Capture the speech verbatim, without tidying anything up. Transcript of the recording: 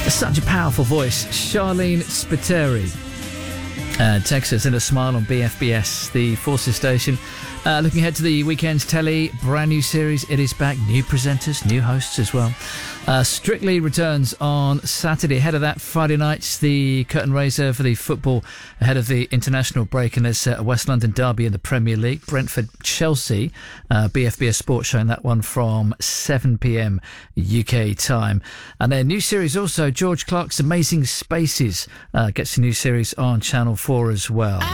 Such a powerful voice, Charlene Spiteri. Uh, Texas in a smile on B F B S, the Forces station. Uh, looking ahead to the weekend's telly, brand new series, It Is Back, new presenters, new hosts as well. Uh, Strictly returns on Saturday. Ahead of that, Friday nights, the curtain raiser for the football ahead of the international break. And there's a West London derby in the Premier League, Brentford-Chelsea. Uh, B F B S Sports showing that one from seven p.m. U K time. And then new series also, George Clark's Amazing Spaces uh, gets a new series on Channel four as well.